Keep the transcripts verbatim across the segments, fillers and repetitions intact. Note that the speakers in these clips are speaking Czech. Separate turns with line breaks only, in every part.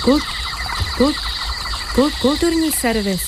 Kult, kult, kult, kulturní servis.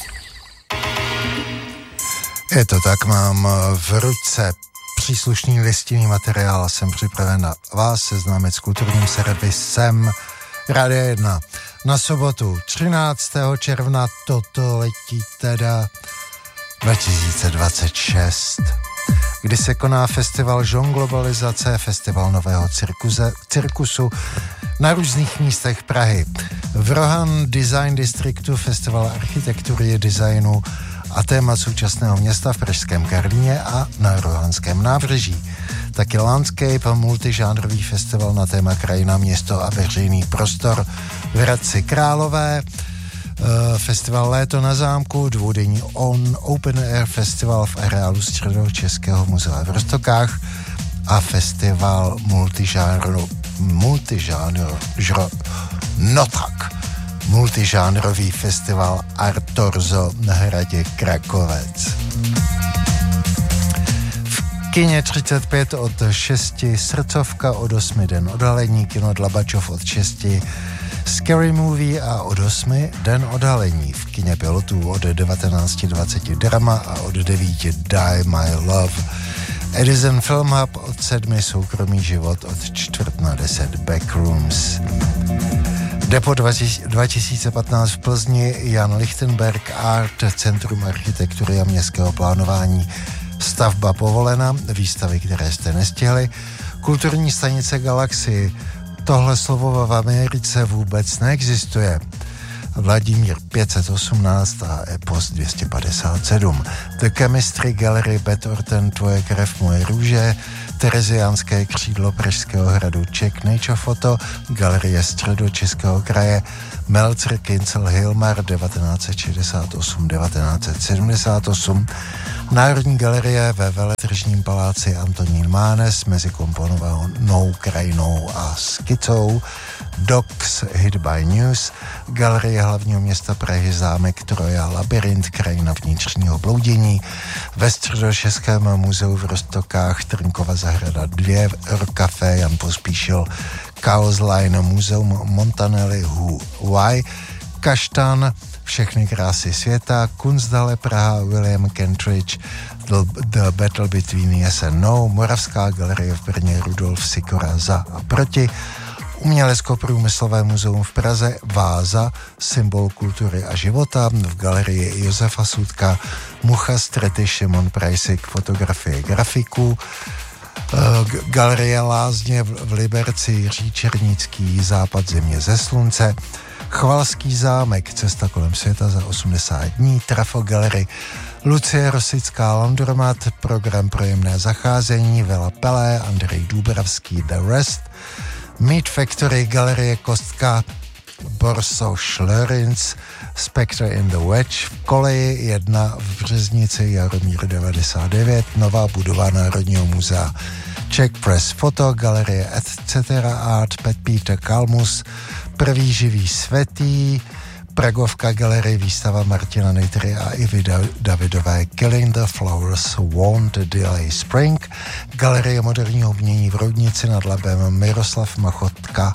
Je to tak, mám v ruce příslušný listinný materiál a jsem připraven na vás seznámit s kulturním servisem Rádia jedna. Na sobotu třináctého června, toto letí teda dva tisíce dvacet šest, kdy se koná festival Žong Globalizace, festival nového cirkuze, cirkusu na různých místech Prahy. V Rohan Design Districtu festival architektury, designu a téma současného města v pražském Karlíně a na Rohanském nábřeží. Taky Landscape, multižánrový festival na téma krajina, město a veřejný prostor v Hradci Králové, festival Léto na zámku, dvoudenní on Open Air festival v areálu Středočeského muzea v Roztokách a festival multižánro, multižánro, žro, no tak, multižánrový festival Artorzo na hradě Krakovec. V kině třicet pět od šesti Srdcovka, od osmi Den odhalení, kino Dlabačov od šesti Scary Movie a od osmi Den odhalení. V kině Pilotů od devatenáct dvacet Drama a od devěti Die My Love. Edison Film Hub od sedmi Soukromý život, od čtvrt na deset Backrooms. Depo dva tisíce patnáct v Plzni, Jan Lichtenberg Art, Centrum architektury a městského plánování, stavba povolena, výstavy, které jste nestihli. Kulturní stanice Galaxy, tohle slovo v Americe vůbec neexistuje. Vladimír pět set osmnáct a Epos dvě stě padesát sedm. The Chemistry Gallery, Beth Orton, Tvoje krev, moje růže, Tereziánské křídlo Pražského hradu, Czech Nature Photo, Galerie Středočeského kraje, Meltzer, Kincel, Hilmar, devatenáct šedesát osm devatenáct sedmdesát osm, Národní galerie ve Veletržním paláci Antonín Mánes mezi komponovanou krajinou a skicou, Docs, Hit by News, Galerie hlavního města Prahy, zámek Troja, Labyrint, krajina vnitřního bloudění, ve Středočeském muzeu v Roztokách, Trnkova zahrada dva, Rokafé, Jan Pospíšil, Chaos Line, Muzeum Montanelli, Who, Why, Kaštan, Všechny krásy světa, Kunsthalle Praha, William Kentridge, The, the Battle Between Yes and No, Moravská galerie v Brně, Rudolf Sikora, Za a proti, Umělecko-průmyslové muzeum v Praze, Váza, symbol kultury a života, v galerii Josefa Sudka, Mucha, Strety, Šimon Prajsik, fotografie grafiků, Galerie Lázně v Liberci, Jiří Černický, Západ země ze slunce, Chvalský zámek, Cesta kolem světa za osmdesát dní, Trafo Gallery, Lucie Rosická, Landromat, Program pro jemné zacházení, Vela Pelé, Andrej Dúbravský, The Rest, Meat Factory, Galerie Kostka, Borso Schlörinc, Spectre in the Wedge, v koleji jedna v Březnici, Jaromír devadesát devět, nová budova Národního muzea, Czech Press Photo, Galerie et cetera Art, Pet Peter Kalmus, Prvý živý světý, Pragovka galerie, výstava Martina Nejtry a Ivy Davidové, Killing the Flowers, Won't Delay Spring, Galerie moderního umění v Roudnici nad Labem, Miroslav Machotka,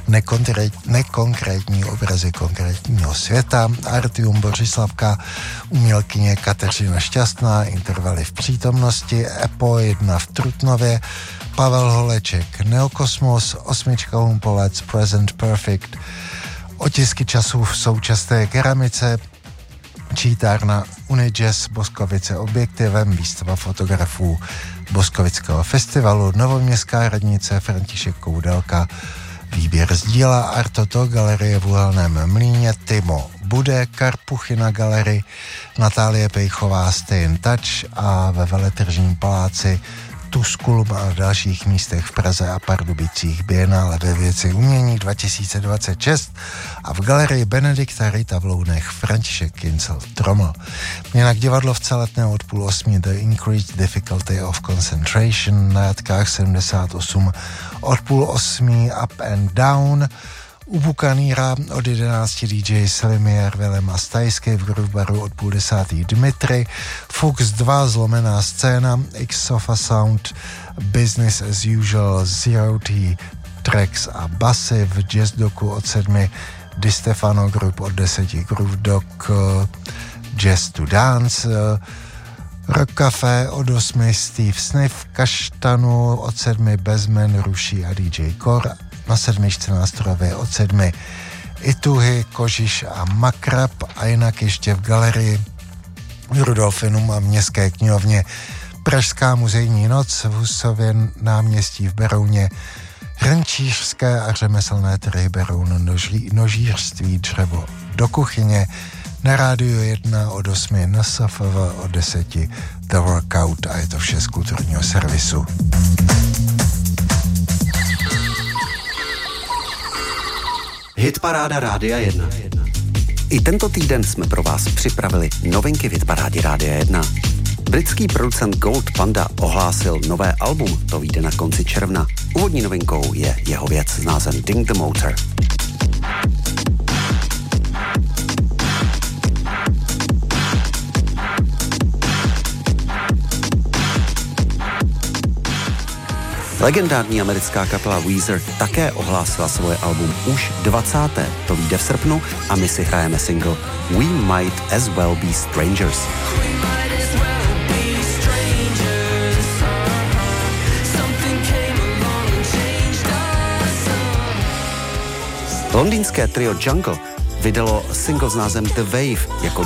nekonkrétní obrazy konkrétního světa, Artium Bořislavka, umělkyně Kateřina Šťastná, intervaly v přítomnosti, Epo jedna v Trutnově, Pavel Holeček, Neokosmos, Osmička Humpolec, Present Perfect, Otisky časů v současné keramice, čítárna Unijazz Boskovice objektivem, výstava fotografů Boskovického festivalu, Novoměstská radnice, František Koudelka, výběr z díla, Artoto, Galerie v Uhelném Mlýně, Timo Bude, Karpuchyna galerie, Natálie Pejchová, Stay in Touch a ve Veletržním paláci Tuskulum a v dalších místech v Praze a Pardubicích Biennále ve věci umění dva tisíce dvacet šest a v galerii Benedikta Rita v Lounech František Kincel Troml. Jinak divadlo v Celetné od půl osmi, The Increased Difficulty of Concentration, na Jatkách sedmdesát osm od půl osmi, Up and Down, u Bukaníra od jedenácti D J Selimier, Vilem a Stajský, v Groovebaru od půl desátý Dmitry, Fuchs dva, Zlomená scéna, X Sofa Sound, Business as Usual, Zero T, Tracks a basy, v Jazz Doku od sedmi Di Stefano Group od deseti, Groove Dog, Jazz to Dance, Rock Café od osmi, Steve Sniff, Kaštanu od sedmi, Bezmen, Ruší a D J Kor, na sedmičce nástrojové od sedmi Ituhy, Kožiš a Makrab a jinak ještě v galerii Rudolfinum a Městské knihovně Pražská muzejní noc v Husově náměstí v Berouně, hrnčířské a řemeslné trhy Beroun, noží, nožířství, dřevo do kuchyně, na rádiu jedna od osmi, na S F V od deseti, The Workout a je to vše z kulturního servisu.
Hitparáda Rádia jedna. I tento týden jsme pro vás připravili novinky v Hitparádě Rádia jedna. Britský producent Gold Panda ohlásil nové album, to vyjde na konci června. Úvodní novinkou je jeho věc s názvem Ding the Motor. Legendární americká kapela Weezer také ohlásila svoje album už dvacáté To vyjde v srpnu a my si hrajeme single We Might As Well Be Strangers. Londýnské trio Jungle vydalo single s názvem The Wave jako